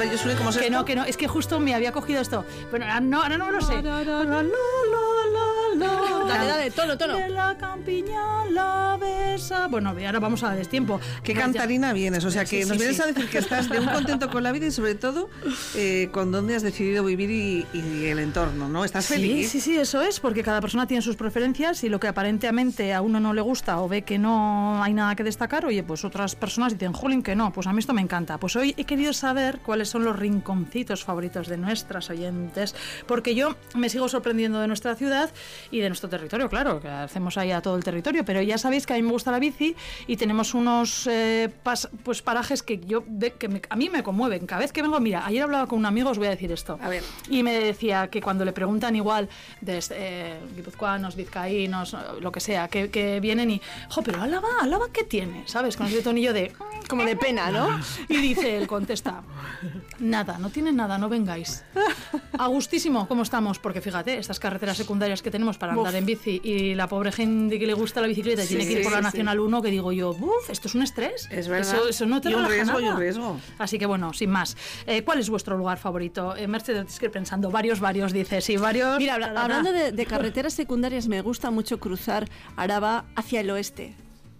ver, yo soy como que no, es que justo me había cogido esto. Pero ahora no me lo sé. Dale, tono. De la campiña la besa. Bueno, ahora vamos a destiempo. ¿Qué cantarina vienes? O sea, que nos vienes a decir que estás de un contento con la vida y sobre todo con dónde has decidido vivir y el entorno, ¿no? ¿Estás feliz? Sí, eso es, porque cada persona tiene sus preferencias y lo que aparentemente a uno no le gusta o ve que no hay nada que destacar, oye, pues otras personas dicen, jolín, que no, pues a mí esto me encanta. Pues hoy he querido saber cuáles son los rinconcitos favoritos de nuestras oyentes, porque yo me sigo sorprendiendo de nuestra ciudad y de nuestro territorio, claro, que hacemos ahí a todo el territorio, pero ya sabéis que a mí me gusta la bici y tenemos unos pues parajes que a mí me conmueven. Cada vez que vengo, mira, ayer hablaba con un amigo, os voy a decir esto, a ver. Y me decía que cuando le preguntan igual de guipuzcoanos, vizcaínos, lo que sea, que vienen y, pero Álava, ¿qué tiene? ¿Sabes? Con ese tonillo de... como de pena, ¿no? Y dice, él contesta, nada, no tiene nada, no vengáis. A gustísimo, ¿cómo estamos? Porque fíjate, estas carreteras secundarias que tenemos para andar en bici y la pobre gente que le gusta la bicicleta y tiene que ir por la Nacional 1, que digo yo, esto es un estrés. Es verdad. Eso no te relaja nada. Y un riesgo. Así que bueno, sin más. ¿Cuál es vuestro lugar favorito? Mercedes, estoy pensando, varios, dice, sí, varios. Mira, hablando de carreteras secundarias, me gusta mucho cruzar Araba hacia el oeste.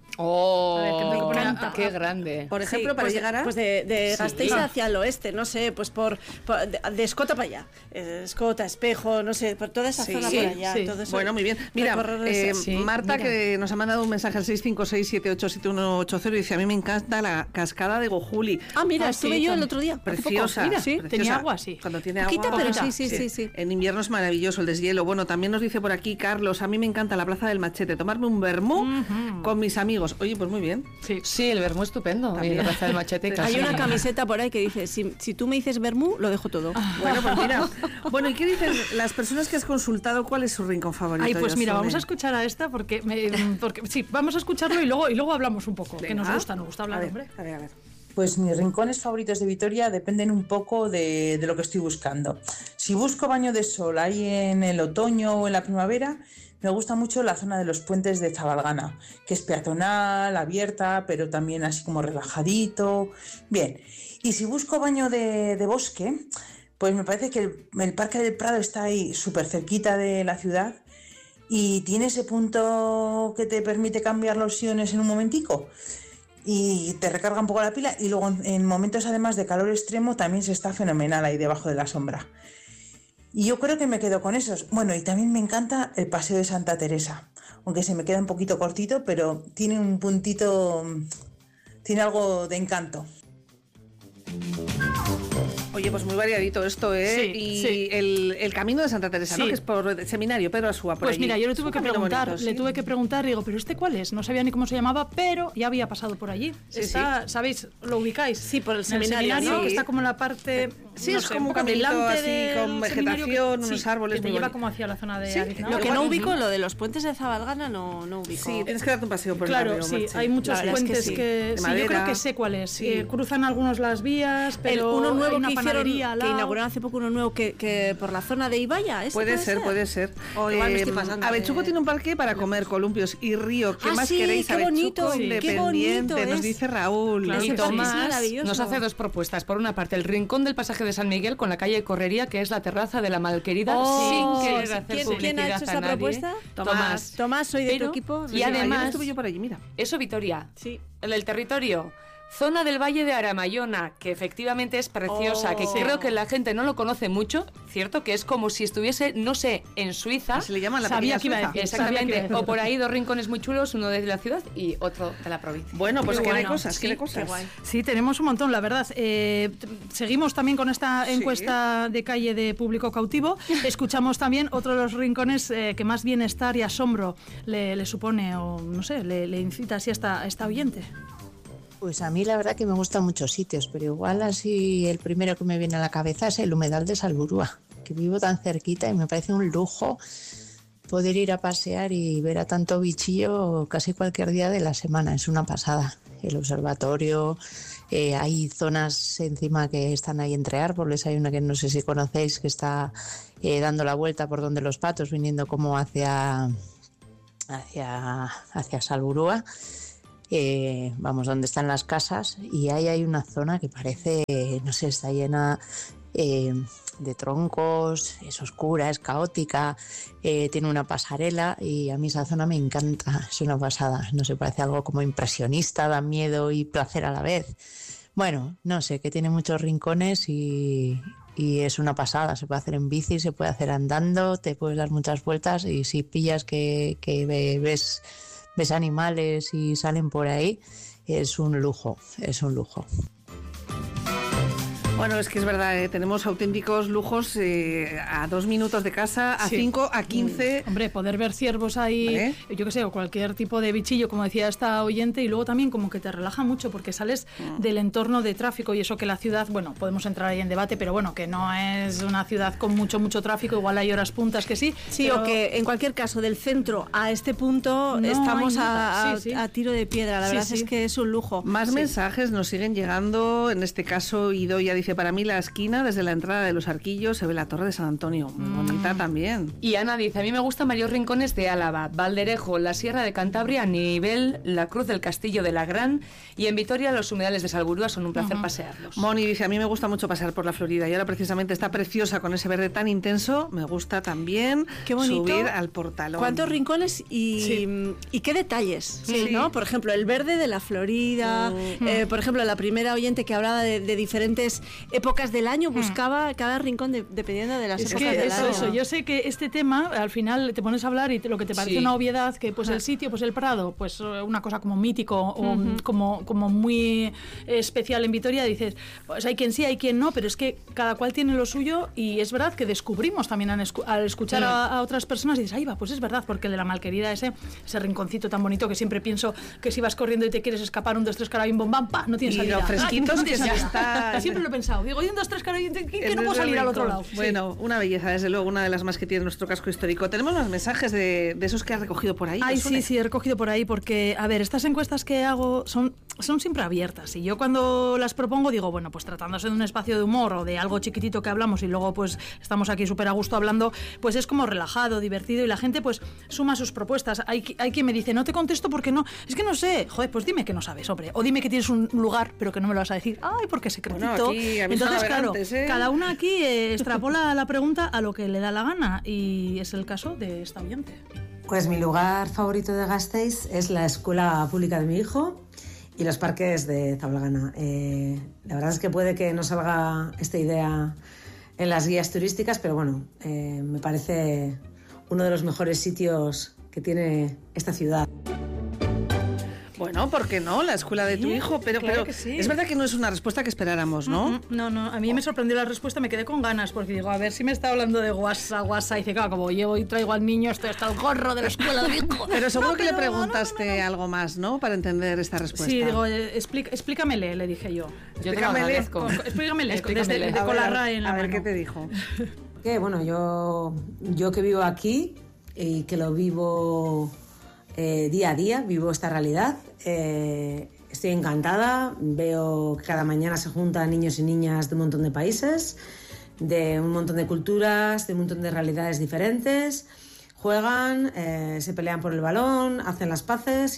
Oh, qué grande. Por ejemplo, para llegar a... Pues de Gasteiz hacia el oeste, no sé, pues de Escota para allá. Escota, Espejo, no sé, por toda esa zona por allá. Todo eso, bueno, muy bien. Mira, Marta, que nos ha mandado un mensaje al 656787180 y dice, a mí me encanta la cascada de Gojuli. Ah, mira, estuve yo el otro día. Preciosa. Mira, preciosa. Tenía agua, sí. Cuando tiene poquita, agua. pero sí. En invierno es maravilloso el deshielo. Bueno, también nos dice por aquí Carlos, a mí me encanta la Plaza del Machete, tomarme un vermú con mis amigos. Oye, pues muy bien. Sí, el vermú estupendo. Y la Plaza del Machete casi. Hay una camiseta por ahí que dice, si tú me dices vermú, lo dejo todo. Bueno, pues mira. Bueno, ¿y qué dicen las personas que has consultado? ¿Cuál es su rincón favorito? Ay, pues mira, vamos a escuchar a esta porque sí, vamos a escucharlo y luego hablamos un poco. Venga, que nos gusta hablar, hombre. A ver. Pues mis rincones favoritos de Vitoria dependen un poco de lo que estoy buscando. Si busco baño de sol ahí en el otoño o en la primavera, me gusta mucho la zona de los puentes de Zabalgana, que es peatonal, abierta, pero también así como relajadito. Bien, y si busco baño de bosque, pues me parece que el Parque del Prado está ahí súper cerquita de la ciudad y tiene ese punto que te permite cambiar los iones en un momentico y te recarga un poco la pila, y luego en momentos además de calor extremo también se está fenomenal ahí debajo de la sombra. Y yo creo que me quedo con esos. Bueno, y también me encanta el Paseo de Santa Teresa, aunque se me queda un poquito cortito, pero tiene un puntito, tiene algo de encanto. Oye, pues muy variadito esto, ¿eh? Sí. El camino de Santa Teresa, ¿no? Que es por el seminario Pedro Asúa, por pues allí. Mira, yo le tuve que preguntar, digo, ¿pero este cuál es? No sabía ni cómo se llamaba, pero ya había pasado por allí. ¿Sabéis? ¿Lo ubicáis? Sí, por el seminario, ¿no? Que está como en la parte... Sí, es como un caminito así, con vegetación, unos árboles. Que te lleva como hacia la zona de Ariz, ¿no? Lo que no ubico, lo de los puentes de Zabalgana, no ubico. Sí, tienes que darte un paseo por el barrio. Claro, sí, hay muchos puentes que yo creo que sé cuál es. Cruzan algunos las vías, pero uno nuevo una que panadería que inauguraron hace poco, uno nuevo que por la zona de Ibaya. Puede ser. Igual me estoy pasando. Avechuco tiene un parque para comer columpios y río. ¿Qué más queréis? Qué bonito, Avechuco independiente, nos dice Raúl. Claro, y Tomás es nos hace dos propuestas. Por una parte, el rincón del pasaje de San Miguel con la calle Correría, que es la terraza de la Malquerida, sin querer hacer publicidad. ¿Quién ha hecho esa propuesta? Tomás, soy de tu equipo. Y además, estuve yo por allí, mira. Eso, Vitoria. Sí. El territorio. Zona del Valle de Aramayona, que efectivamente es preciosa, que creo que la gente no lo conoce mucho, ¿cierto? Que es como si estuviese, no sé, en Suiza. Se le llama la Sabía pequeña que iba a Suiza. decir. Exactamente. O por ahí dos rincones muy chulos, uno de la ciudad y otro de la provincia. Bueno, pues qué de cosas, sí, qué de cosas. Qué guay. Sí, tenemos un montón, la verdad. Seguimos también con esta encuesta de calle de público cautivo. Escuchamos también otro de los rincones que más bienestar y asombro le supone, o no sé, le incita así a esta oyente. Pues a mí la verdad que me gustan muchos sitios, pero igual así el primero que me viene a la cabeza es el humedal de Salburúa, que vivo tan cerquita y me parece un lujo poder ir a pasear y ver a tanto bichillo casi cualquier día de la semana. Es una pasada. El observatorio, hay zonas encima que están ahí entre árboles, hay una que no sé si conocéis que está dando la vuelta por donde los patos, viniendo como hacia Salburúa. vamos, donde están las casas, y ahí hay una zona que parece, no sé, está llena de troncos, es oscura, es caótica, tiene una pasarela, y a mí esa zona me encanta, es una pasada, no sé, parece algo como impresionista, da miedo y placer a la vez. Bueno, no sé, que tiene muchos rincones y es una pasada, se puede hacer en bici, se puede hacer andando, te puedes dar muchas vueltas, y si pillas que ves animales y salen por ahí, es un lujo, es un lujo. Bueno, es que es verdad, tenemos auténticos lujos a 2 minutos de casa, a 5, a 15. Hombre, poder ver ciervos ahí, yo qué sé, o cualquier tipo de bichillo, como decía esta oyente, y luego también como que te relaja mucho porque sales del entorno de tráfico, y eso que la ciudad, bueno, podemos entrar ahí en debate, pero bueno, que no es una ciudad con mucho tráfico, igual hay horas puntas que sí. Sí, pero... o que en cualquier caso, del centro a este punto no estamos a tiro de piedra, la verdad es que es un lujo. Más mensajes nos siguen llegando, en este caso Idoia dice, para mí la esquina, desde la entrada de Los Arquillos, se ve la Torre de San Antonio, muy bonita también. Y Ana dice, a mí me gustan varios rincones de Álava, Valderejo, la Sierra de Cantabria, Nivel, la Cruz del Castillo de la Gran, y en Vitoria los humedales de Salburúa son un placer pasearlos. Moni dice, a mí me gusta mucho pasear por la Florida, y ahora precisamente está preciosa con ese verde tan intenso, me gusta también subir al Portalón. ¿Cuántos rincones y qué detalles? ¿No? Por ejemplo, el verde de la Florida, por ejemplo, la primera oyente que hablaba de diferentes épocas del año, buscaba cada rincón dependiendo de las épocas del año. Eso, yo sé que este tema, al final te pones a hablar y lo que te parece una obviedad, que pues el sitio, pues el Prado, pues una cosa como mítico o como muy especial en Vitoria, dices, pues hay quien sí, hay quien no, pero es que cada cual tiene lo suyo, y es verdad que descubrimos también al escuchar a otras personas, y dices, ahí va, pues es verdad, porque el de la Malquerida, ese rinconcito tan bonito que siempre pienso que si vas corriendo y te quieres escapar, 1, 2, 3, carabín, bom, bam, pa, no tienes salida. Y los fresquitos que ya está. Siempre lo he pensado, digo, 1, 2, 3, carabín, que no puedo salir al otro lado. Bueno, una belleza, desde luego, una de las más que tiene nuestro casco histórico. Tenemos más mensajes de esos que has recogido por ahí. Ay, sí, he recogido por ahí, porque, a ver, estas encuestas que hago son siempre abiertas, y yo cuando las propongo digo, bueno, pues tratándose de un espacio de humor o de algo chiquitito que hablamos y luego pues estamos aquí súper a gusto hablando, pues es como relajado, divertido, y la gente pues suma sus propuestas. Hay quien me dice, no te contesto porque no, es que no sé. Joder, pues dime que no sabes, hombre, o dime que tienes un lugar pero que no me lo vas a decir. Ay, porque es secretito. Bueno, aquí, entonces, claro, cada una aquí extrapola la pregunta a lo que le da la gana, y es el caso de esta oyente. Pues mi lugar favorito de Gasteiz es la escuela pública de mi hijo y los parques de Zabalgana. La verdad es que puede que no salga esta idea en las guías turísticas, pero bueno, me parece uno de los mejores sitios que tiene esta ciudad. Bueno, ¿por qué no? La escuela de tu hijo, pero es verdad que no es una respuesta que esperáramos, ¿no? No, a mí me sorprendió la respuesta, me quedé con ganas, porque digo, a ver si me está hablando de guasa, y dice, claro, como llevo y traigo al niño, estoy hasta el gorro de la escuela de mi hijo. Pero seguro que le preguntaste algo más, ¿no? Para entender esta respuesta. Sí, digo, explícamele, le dije yo. Yo te lo agradezco. Explícamele, con la RAE en la mano. A ver, ¿qué te dijo? Que bueno, yo que vivo aquí y que lo vivo día a día, vivo esta realidad. Estoy encantada, veo que cada mañana se juntan niños y niñas de un montón de países, de un montón de culturas, de un montón de realidades diferentes, juegan, se pelean por el balón, hacen las paces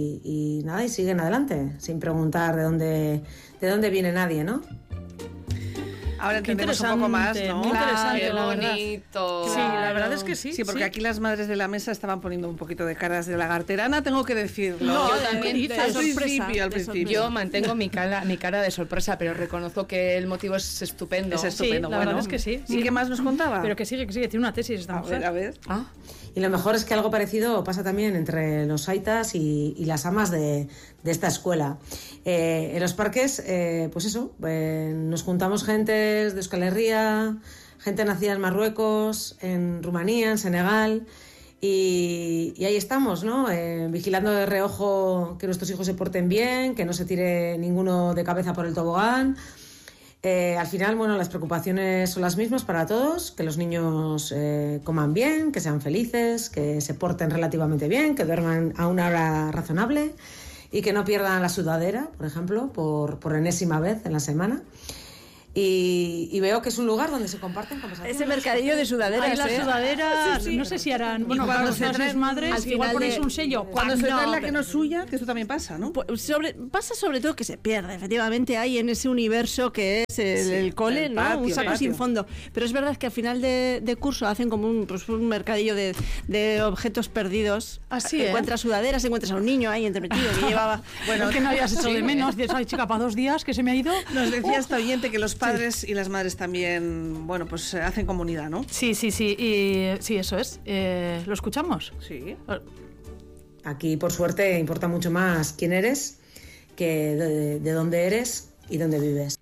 y nada, y siguen adelante, sin preguntar de dónde viene nadie, ¿no? Ahora entendemos un poco más, ¿no? Muy interesante, qué la bonito. Sí, la verdad es que sí. Sí, porque aquí las madres de la mesa estaban poniendo un poquito de caras de lagarterana, tengo que decirlo. No, yo también al principio. Yo mantengo mi cara de sorpresa, pero reconozco que el motivo es estupendo. Es estupendo, sí, la verdad es que sí. ¿Y qué más nos contaba? Pero que sigue, tiene una tesis esta mujer. A ver. Y lo mejor es que algo parecido pasa también entre los aitas y las amas de esta escuela. En los parques, pues eso, nos juntamos gente de Euskal Herria, gente nacida en Marruecos, en Rumanía, en Senegal, y ahí estamos, ¿no? Vigilando de reojo que nuestros hijos se porten bien, que no se tire ninguno de cabeza por el tobogán. Al final, bueno, las preocupaciones son las mismas para todos, que los niños coman bien, que sean felices, que se porten relativamente bien, que duerman a una hora razonable y que no pierdan la sudadera, por ejemplo, por enésima vez en la semana. Y veo que es un lugar donde se comparten conversaciones. Ese mercadillo de sudaderas. Ahí las sudaderas, no sé si harán. Bueno, cuando se traen madres, al igual final ponéis de- un sello. Cuando se trae la que pero- no es suya, que eso también pasa, ¿no? Pasa sobre todo que se pierde, efectivamente, hay en ese universo que es el cole, el ¿no? patio, Un el saco patio. sin fondo. Pero es verdad que al final de curso hacen como un mercadillo de objetos perdidos. Así, Encuentras sudaderas, encuentras a un niño ahí entremetido que llevaba... Bueno, es que me habías hecho de menos. Dices, ay, chica, para 2 días que se me ha ido. Nos decía esta oyente que los padres y las madres también, bueno, pues hacen comunidad, ¿no? Sí. Y sí, eso es. ¿Lo escuchamos? Sí. Aquí, por suerte, importa mucho más quién eres que de dónde eres y dónde vives.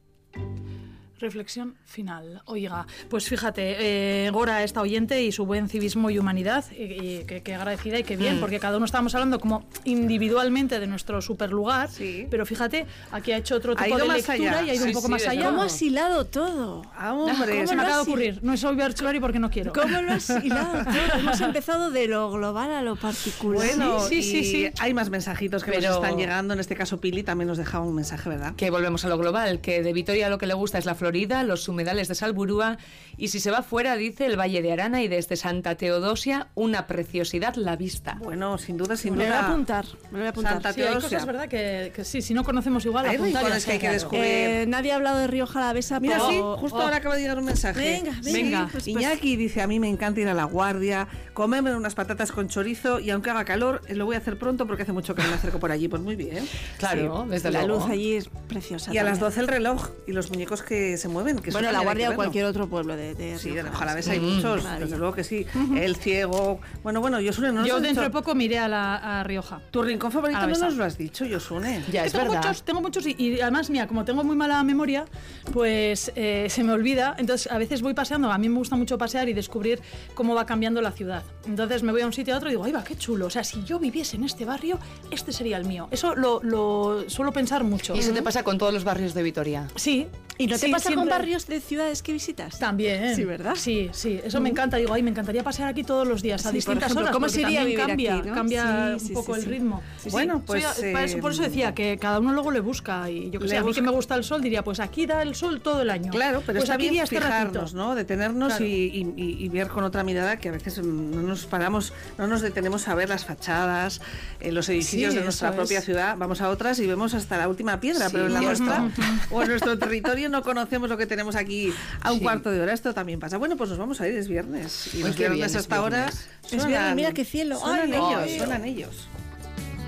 Reflexión final. Oiga, pues fíjate, Gora, esta oyente y su buen civismo y humanidad, y que agradecida y que bien, porque cada uno estábamos hablando como individualmente de nuestro superlugar, Sí. pero fíjate, aquí ha hecho otro Ha tipo ido de más lectura allá. y ha ido Sí, un poco sí, más desde allá. ¿Cómo luego. has hilado todo? Ah, hombre, Se me acaba de lo has ocurrir. No soy Berchuari porque no quiero. ¿Cómo lo has hilado todo? Hemos empezado de lo global a lo particular. Bueno, Sí. hay más mensajitos que Pero- nos están llegando. En este caso, Pili también nos dejaba un mensaje, ¿verdad? Que volvemos a lo global, que de Vitoria lo que le gusta es la Florida, los humedales de Salburúa, y si se va fuera, dice el Valle de Arana y desde Santa Teodosia, una preciosidad la vista. Bueno, sin duda, sin Me lo voy a duda. apuntar. Me lo voy a apuntar. Santa Sí, hay Teodosia. cosas, ¿verdad? Que sí, si no conocemos igual, Hay apuntar y rincones que hay que hacer. descubrir. Nadie ha hablado de Rioja Alavesa. Mira, pero- sí, justo ahora acaba de llegar un mensaje. Venga. Iñaki dice, a mí me encanta ir a La Guardia, comerme unas patatas con chorizo y aunque haga calor, lo voy a hacer pronto porque hace mucho que no me acerco por allí. Pues muy bien. Claro, desde La luego. luz allí es preciosa. Y a las también. 12 el reloj y los muñecos que se mueven. Que eso Bueno, La también hay Guardia que o verlo. cualquier otro pueblo de Sí, de Rioja. Alavesa hay muchos, desde luego que sí. El Ciego. Bueno, Yosune, no nos Yo has dentro de dicho- poco me iré a Rioja. Tu rincón favorito no Alavesa. nos lo has dicho, Yosune. Ya, Que es tengo verdad. muchos y además, mira, como tengo muy mala memoria, pues se me olvida. Entonces, a veces voy paseando, a mí me gusta mucho pasear y descubrir cómo va cambiando la ciudad. Entonces, me voy a un sitio a otro y digo, ¡ay, va, qué chulo! O sea, si yo viviese en este barrio, este sería el mío. Eso lo suelo pensar mucho. Y eso te pasa con todos los barrios de Vitoria. Sí. ¿Y no te sí, pasa con siempre- barrios de ciudades que visitas? También. Sí, ¿verdad? Sí, eso me encanta. Digo, ay, me encantaría pasear aquí todos los días, a Sí, por distintas ejemplo, horas. ¿cómo porque sería también vivir cambia, aquí, no? cambia Sí, un poco sí, el sí. 2ritmo. Bueno, pues, Por eso decía que cada uno luego le busca. Y yo que le sé, a mí busca- que me gusta el sol, diría, pues aquí da el sol todo el año. Claro, pero pues está aquí bien día este fijarnos, ratito. ¿no? Detenernos Claro. y ver con otra mirada que a veces no nos paramos, no nos detenemos a ver las fachadas, los edificios Sí, de nuestra eso propia es. ciudad. Vamos a otras y vemos hasta la última piedra, pero en la nuestra o en nuestro territorio no conocemos lo que tenemos aquí a un cuarto de hora. Esto también pasa. Bueno, pues nos vamos a ir, es viernes. Y Pues los qué bien, viernes es hasta ahora viernes. Es viernes, mira qué cielo. Suenan Ay, ellos, ay, suenan ellos.